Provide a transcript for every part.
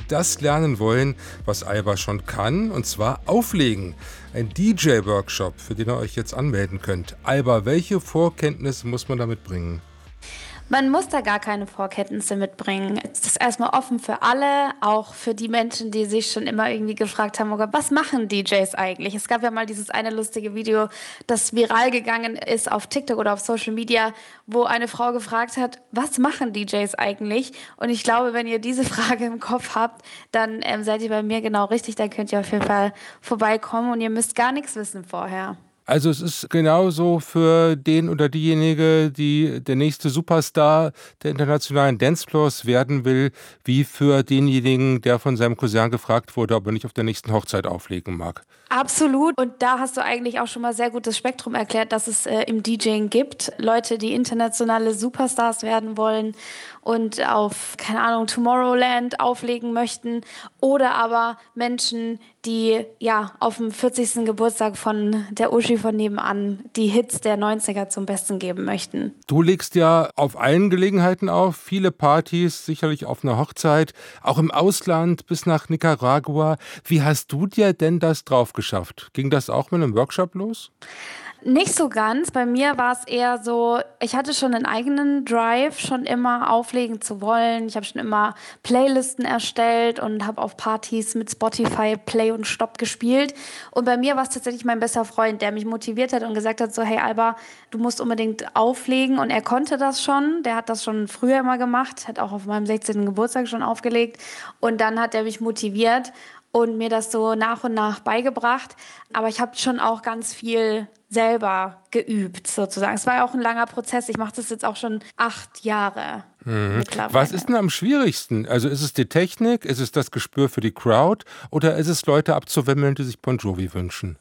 das lernen wollen, was Alba schon kann, und zwar auflegen. Ein DJ-Workshop, für den ihr euch jetzt anmelden könnt. Alba, welche Vorkenntnisse muss man damit bringen? Man muss da gar keine Vorkenntnisse mitbringen. Es ist erstmal offen für alle, auch für die Menschen, die sich schon immer irgendwie gefragt haben, oh Gott, was machen DJs eigentlich? Es gab ja mal dieses eine lustige Video, das viral gegangen ist auf TikTok oder auf Social Media, wo eine Frau gefragt hat, was machen DJs eigentlich? Und ich glaube, wenn ihr diese Frage im Kopf habt, dann seid ihr bei mir genau richtig. Dann könnt ihr auf jeden Fall vorbeikommen und ihr müsst gar nichts wissen vorher. Also es ist genauso für den oder diejenige, die der nächste Superstar der internationalen Dancefloors werden will, wie für denjenigen, der von seinem Cousin gefragt wurde, ob er nicht auf der nächsten Hochzeit auflegen mag. Absolut. Und da hast du eigentlich auch schon mal sehr gut das Spektrum erklärt, dass es im DJing gibt. Leute, die internationale Superstars werden wollen und auf, keine Ahnung, Tomorrowland auflegen möchten. Oder aber Menschen, die ja auf dem 40. Geburtstag von der Uschi von nebenan die Hits der 90er zum Besten geben möchten. Du legst ja auf allen Gelegenheiten auf, viele Partys, sicherlich auf einer Hochzeit, auch im Ausland bis nach Nicaragua. Wie hast du dir denn das drauf geschafft? Ging das auch mit einem Workshop los? Nicht so ganz. Bei mir war es eher so, ich hatte schon einen eigenen Drive, schon immer auflegen zu wollen. Ich habe schon immer Playlisten erstellt und habe auf Partys mit Spotify Play und Stop gespielt. Und bei mir war es tatsächlich mein bester Freund, der mich motiviert hat und gesagt hat, so, hey Alba, du musst unbedingt auflegen. Und er konnte das schon. Der hat das schon früher immer gemacht, hat auch auf meinem 16. Geburtstag schon aufgelegt. Und dann hat er mich motiviert und mir das so nach und nach beigebracht. Aber ich habe schon auch ganz viel selber geübt, sozusagen. Es war ja auch ein langer Prozess. Ich mache das jetzt auch schon 8 Jahre mittlerweile. Was ist denn am schwierigsten? Also ist es die Technik, ist es das Gespür für die Crowd oder ist es Leute abzuwimmeln, die sich Bon Jovi wünschen?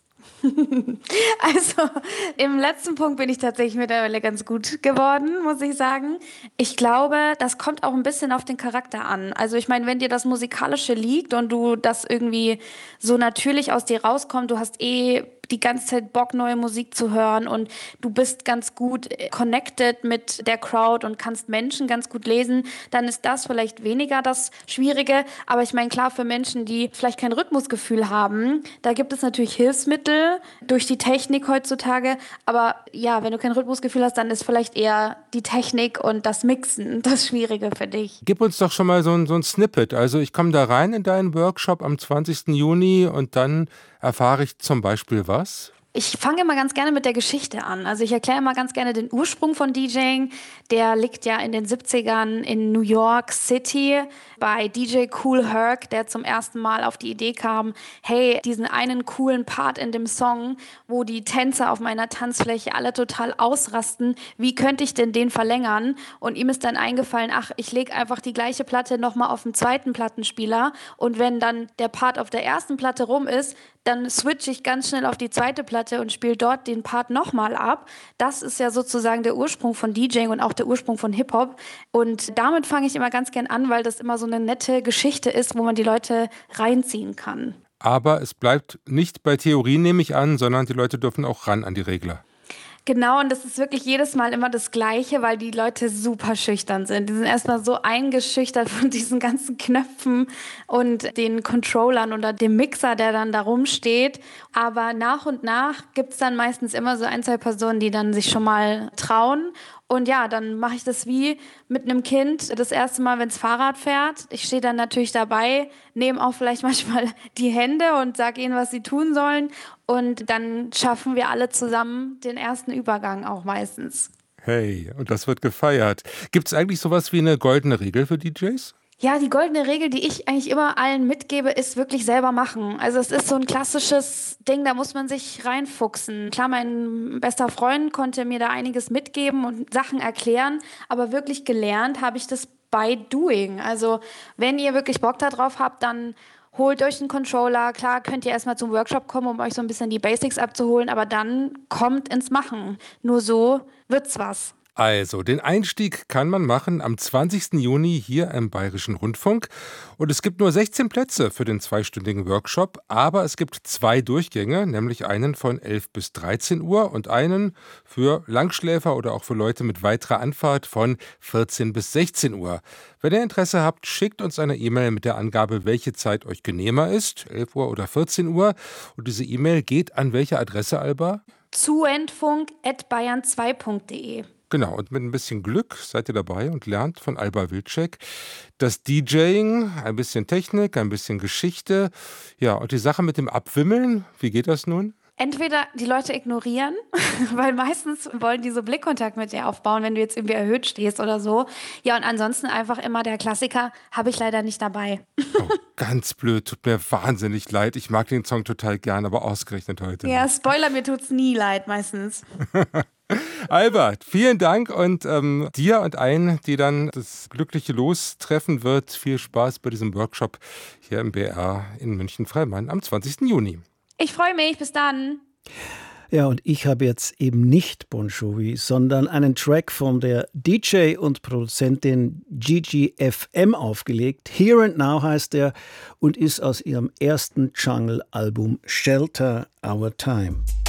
Also im letzten Punkt bin ich tatsächlich mittlerweile ganz gut geworden, muss ich sagen. Ich glaube, das kommt auch ein bisschen auf den Charakter an. Also ich meine, wenn dir das Musikalische liegt und du das irgendwie so natürlich aus dir rauskommt, du hast die ganze Zeit Bock, neue Musik zu hören und du bist ganz gut connected mit der Crowd und kannst Menschen ganz gut lesen, dann ist das vielleicht weniger das Schwierige. Aber ich meine, klar, für Menschen, die vielleicht kein Rhythmusgefühl haben, da gibt es natürlich Hilfsmittel durch die Technik heutzutage. Aber ja, wenn du kein Rhythmusgefühl hast, dann ist vielleicht eher die Technik und das Mixen das Schwierige für dich. Gib uns doch schon mal so ein Snippet. Also ich komme da rein in deinen Workshop am 20. Juni und dann erfahre ich zum Beispiel was? Ich fange immer ganz gerne mit der Geschichte an. Also ich erkläre immer ganz gerne den Ursprung von DJing. Der liegt ja in den 70ern in New York City bei DJ Kool Herc, der zum ersten Mal auf die Idee kam, hey, diesen einen coolen Part in dem Song, wo die Tänzer auf meiner Tanzfläche alle total ausrasten, wie könnte ich denn den verlängern? Und ihm ist dann eingefallen, ach, ich lege einfach die gleiche Platte nochmal auf den zweiten Plattenspieler und wenn dann der Part auf der ersten Platte rum ist, dann switche ich ganz schnell auf die zweite Platte und spiele dort den Part nochmal ab. Das ist ja sozusagen der Ursprung von DJing und auch der Ursprung von Hip-Hop. Und damit fange ich immer ganz gern an, weil das immer so eine nette Geschichte ist, wo man die Leute reinziehen kann. Aber es bleibt nicht bei Theorie, nehme ich an, sondern die Leute dürfen auch ran an die Regler. Genau, und das ist wirklich jedes Mal immer das Gleiche, weil die Leute super schüchtern sind. Die sind erstmal so eingeschüchtert von diesen ganzen Knöpfen und den Controllern oder dem Mixer, der dann da rumsteht. Aber nach und nach gibt's dann meistens immer so 1, 2 Personen, die dann sich schon mal trauen. Und ja, dann mache ich das wie mit einem Kind das erste Mal, wenn es Fahrrad fährt. Ich stehe dann natürlich dabei, nehme auch vielleicht manchmal die Hände und sage ihnen, was sie tun sollen. Und dann schaffen wir alle zusammen den ersten Übergang auch meistens. Hey, und das wird gefeiert. Gibt es eigentlich sowas wie eine goldene Regel für DJs? Ja, die goldene Regel, die ich eigentlich immer allen mitgebe, ist wirklich selber machen. Also es ist so ein klassisches Ding, da muss man sich reinfuchsen. Klar, mein bester Freund konnte mir da einiges mitgeben und Sachen erklären, aber wirklich gelernt habe ich das by doing. Also wenn ihr wirklich Bock darauf habt, dann holt euch einen Controller. Klar, könnt ihr erstmal zum Workshop kommen, um euch so ein bisschen die Basics abzuholen, aber dann kommt ins Machen. Nur so wird's was. Also, den Einstieg kann man machen am 20. Juni hier im Bayerischen Rundfunk. Und es gibt nur 16 Plätze für den zweistündigen Workshop, aber es gibt 2 Durchgänge, nämlich einen von 11 bis 13 Uhr und einen für Langschläfer oder auch für Leute mit weiterer Anfahrt von 14 bis 16 Uhr. Wenn ihr Interesse habt, schickt uns eine E-Mail mit der Angabe, welche Zeit euch genehmer ist, 11 Uhr oder 14 Uhr. Und diese E-Mail geht an welche Adresse, Alba? zuendfunk@bayern2.de. Genau, und mit ein bisschen Glück seid ihr dabei und lernt von Alba Wilczek das DJing, ein bisschen Technik, ein bisschen Geschichte. Ja, und die Sache mit dem Abwimmeln, wie geht das nun? Entweder die Leute ignorieren, weil meistens wollen die so Blickkontakt mit dir aufbauen, wenn du jetzt irgendwie erhöht stehst oder so. Ja, und ansonsten einfach immer der Klassiker, habe ich leider nicht dabei. Oh, ganz blöd, tut mir wahnsinnig leid. Ich mag den Song total gern, aber ausgerechnet heute Ja, nicht. Spoiler, mir tut's nie leid meistens. Albert, vielen Dank und dir und allen, die dann das glückliche Los treffen wird, viel Spaß bei diesem Workshop hier im BR in München-Freimann am 20. Juni. Ich freue mich, bis dann. Ja, und ich habe jetzt eben nicht Bon Jovi, sondern einen Track von der DJ und Produzentin Gigi FM aufgelegt. Here and Now heißt er und ist aus ihrem ersten Jungle-Album Shelter Our Time.